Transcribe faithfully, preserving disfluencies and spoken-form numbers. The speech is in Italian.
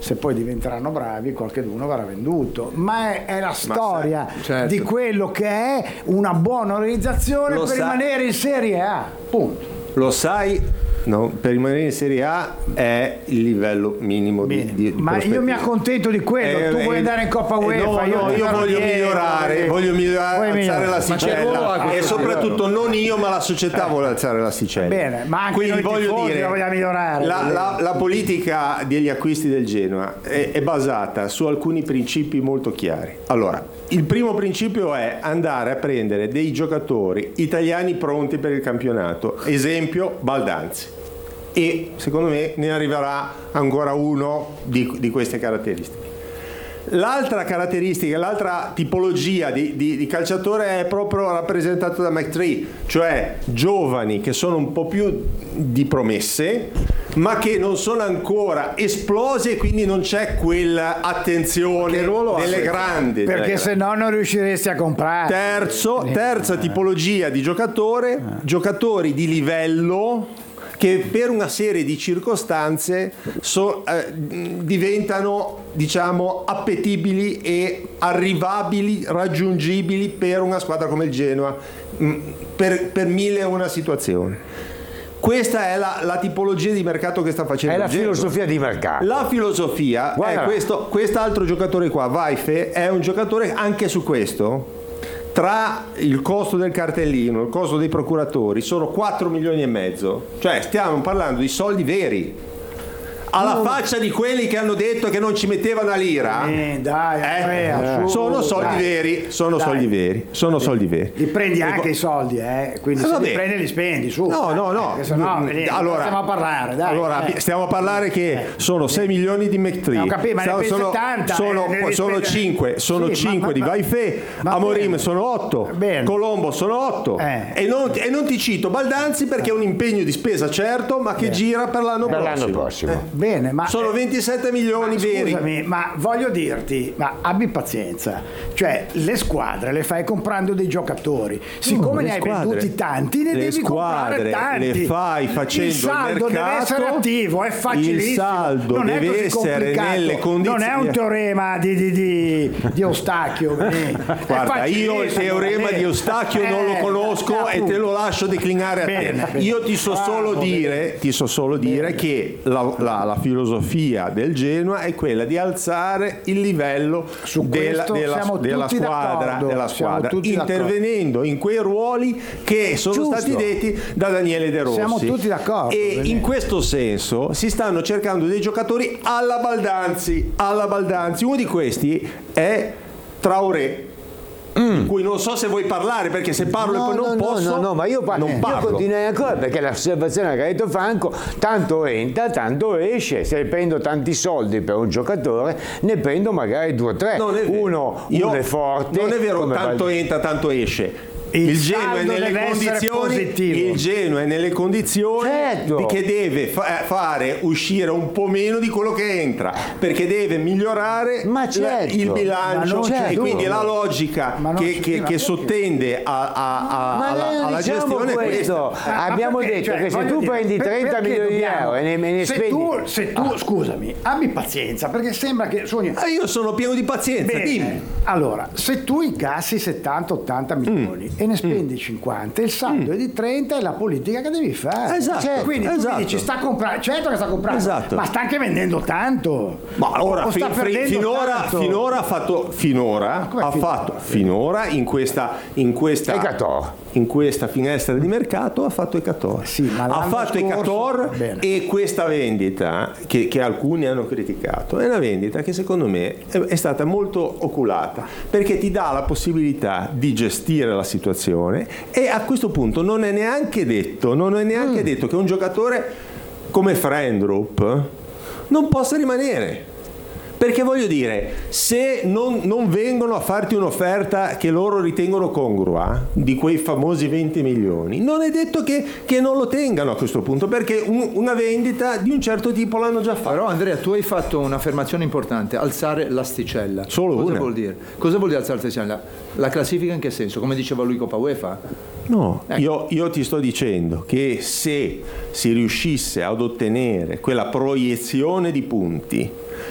se poi diventeranno bravi qualcheduno verrà venduto, ma è, è la storia sai, certo. di quello che è una buona organizzazione Lo per sa- rimanere in Serie A, punto. Lo sai, no, per rimanere in Serie A è il livello minimo di, Bene, di, di ma io prospettiva. mi accontento di quello, Eh, tu eh, vuoi andare in Coppa eh, UEFA, no, io, no, ti io darò voglio dietro, migliorare, quindi- voglio migliorare, Vuoi alzare migliorare? l'asticella Ma e questo soprattutto non io ma la società vuole alzare l'asticella. Bene, ma anche Quindi noi voglio tifosi dire, la vogliamo migliorare. la, la, la politica degli acquisti del Genoa è, è basata su alcuni principi molto chiari. Allora, il primo principio è andare a prendere dei giocatori italiani pronti per il campionato, esempio Baldanzi. E secondo me ne arriverà ancora uno di, di queste caratteristiche. L'altra caratteristica, l'altra tipologia di, di, di calciatore è proprio rappresentato da McTree, cioè giovani che sono un po' più di promesse, ma che non sono ancora esplosi e quindi non c'è quell'attenzione delle grandi. Perché delle se no non riusciresti a comprare. Terzo, terza tipologia di giocatore, giocatori di livello che per una serie di circostanze so, eh, diventano, diciamo, appetibili e arrivabili, raggiungibili per una squadra come il Genoa, mh, per, per mille e una situazioni. Questa è la, la tipologia di mercato che sta facendo È la il Genoa. filosofia di mercato. La filosofia Guarda. è questo, quest'altro giocatore qua, Vaife, è un giocatore anche su questo. Tra il costo del cartellino, il costo dei procuratori, sono quattro milioni e mezzo. Cioè stiamo parlando di soldi veri. Alla Oh. faccia di quelli che hanno detto che non ci mettevano una lira. Eh, dai, Eh, Andrea, su, sono soldi dai. veri, sono Dai. soldi veri, sono soldi veri. Li prendi E anche vo- i soldi, eh? Quindi Eh, se vabbè. li prendi li spendi, su. No, no, no. Perché sennò, Mm, vedi, allora, stiamo a parlare, dai. allora, eh. stiamo a parlare che sono sei milioni di McTree. Ho capito, ma ne Stiamo- prendi sono, settanta, sono, eh, ne devi sono spendere- cinque, sono Sì, ma- cinque ma- di ma- Vaife, ma Amorim bene. sono otto, Bene. Colombo sono otto. Eh. E, non, e non ti cito Baldanzi perché è un impegno di spesa certo, ma che gira per l'anno Per prossimo. l'anno prossimo. Eh. Bene, ma Sono ventisette milioni veri. scusami, ma voglio dirti, ma abbi pazienza, cioè le squadre le fai comprando dei giocatori, siccome le ne hai squadre- venduti tanti, ne le devi comprare squadre tanti. le fai facendo il saldo il mercato, deve essere attivo, è facilissimo. il saldo non è deve così essere complicato. nelle condizioni. Non è un teorema di, di, di, di Eustachio. eh. È Guarda, io il facilissimo, teorema eh. di Eustachio non lo Eh, conosco e te lo lascio declinare a Bene, te. bene. Io ti so solo Bravo, dire, ti so solo dire che la, la- la filosofia del Genoa è quella di alzare il livello Su della, questo della- siamo della tutti squadra, d'accordo, della siamo squadra tutti d'accordo. intervenendo in quei ruoli che sono Giusto. stati detti da Daniele De Rossi. Siamo tutti d'accordo, E bene. in questo senso si stanno cercando dei giocatori alla Baldanzi, alla Baldanzi. Uno di questi è Traoré. Di cui non so se vuoi parlare perché se parlo No, e poi non no, posso no, no, ma io, pa- non io parlo. continuerei ancora perché l'osservazione che ha detto Franco, tanto entra, tanto esce, se prendo tanti soldi per un giocatore ne prendo magari due o tre, Non è vero. uno, Io- uno è forte. non è vero, come tanto Val- entra, tanto esce. Il Il Genoa è saldo nelle deve essere condizioni, positivo. il Genoa è nelle condizioni Certo. di che deve fa- fare uscire un po' meno di quello che entra, perché deve migliorare Ma la- certo. il Ma bilancio non c'è e quindi dubbio. la logica Ma non che, c'è- che- ma che perché? sottende a- a- a- Ma alla, noi non alla diciamo gestione è questo. questa. Ma Abbiamo perché? detto Cioè, che se voglio tu dire, prendi per- trenta perché milioni di dobbiamo- euro e ne, me ne se spendi tu, se tu scusami, abbi pazienza perché sembra che sogni. Ah, io sono pieno di pazienza, Bene. dimmi. Allora, se tu incassi settanta ottanta milioni e ne spendi cinquanta, il saldo è di trenta, è la politica che devi fare. Esatto, Cioè, quindi tu esatto. mi dici sta comprando, certo che sta comprando, Esatto. ma sta anche vendendo tanto. Ma ora O fi- sta fi- perdendo finora, tanto. finora ha fatto finora come ha finora? fatto finora in questa in questa Ecator. in questa finestra di mercato ha fatto Ecator. Sì, ma ha l'anno fatto scorso- Ecator Bene. e questa vendita che, che alcuni hanno criticato è una vendita che secondo me è, è stata molto oculata perché ti dà la possibilità di gestire la situazione e a questo punto non è neanche detto non è neanche Mm. detto che un giocatore come Frendrup non possa rimanere. Perché voglio dire, se non, non vengono a farti un'offerta che loro ritengono congrua, di quei famosi venti milioni, non è detto che, che non lo tengano a questo punto, perché un- una vendita di un certo tipo l'hanno già fatta. Però Andrea, tu hai fatto un'affermazione importante, alzare l'asticella. Solo Cosa una. vuol dire? Cosa vuol dire alzare l'asticella? La classifica in che senso? Come diceva lui Coppa UEFA? No, Ecco. io, io ti sto dicendo che se si riuscisse ad ottenere quella proiezione di punti